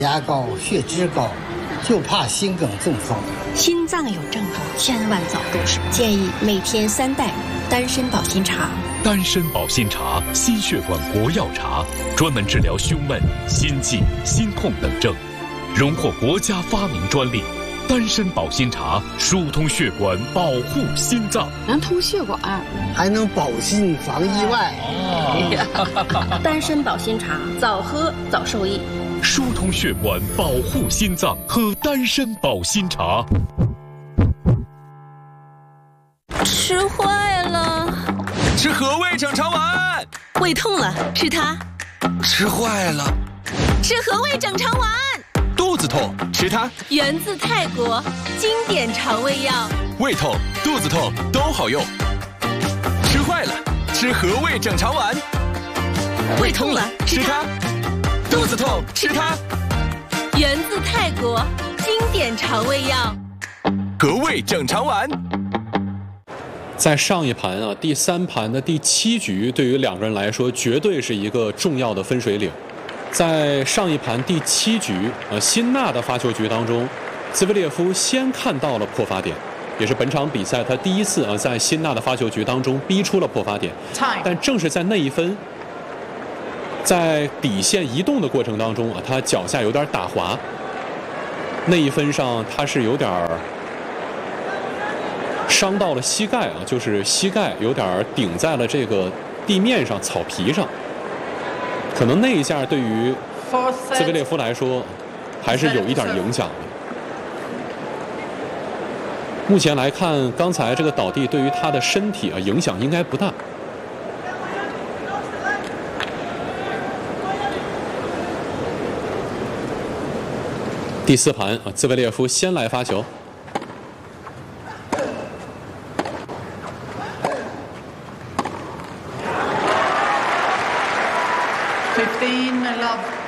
压高、血脂高，就怕心梗中风。 心脏有症状，千万早入手。建议每天3袋丹参保心茶。 丹参保心茶，心血管国药茶，专门治疗胸闷、心悸、心痛等症，荣获国家发明专利。丹参保心茶疏通血管，保护心脏， 能通血管， 还能保心防意外。 丹参保心茶，早喝早受益。 疏通血管，保护心脏，喝丹参保心茶。 吃坏了， 吃和味整肠丸。 胃痛了，吃它。 吃坏了， 吃和味整肠丸。 肚子痛，吃它。 源自泰国，经典肠胃药。 胃痛、肚子痛都好用。吃坏了，吃和味整肠丸。 胃痛了，吃它。 肚子痛，吃它。 源自泰国，经典肠胃药。 和味整肠丸。 在上一盘啊，第3盘的第7局，对于2个人来说，绝对是一个重要的分水岭。在上一盘第7局，辛纳的发球局当中，兹维列夫先看到了破发点，也是本场比赛他第一次在辛纳的发球局当中逼出了破发点。但正是在那一分，在底线移动的过程当中他脚下有点打滑，那一分上他是有点伤到了膝盖就是膝盖有点顶在了这个地面上草皮上，可能那一下对于兹维列夫来说还是有一点影响的。目前来看，刚才这个倒地对于他的身体影响应该不大。第4盘兹维列夫先来发球。 15 love.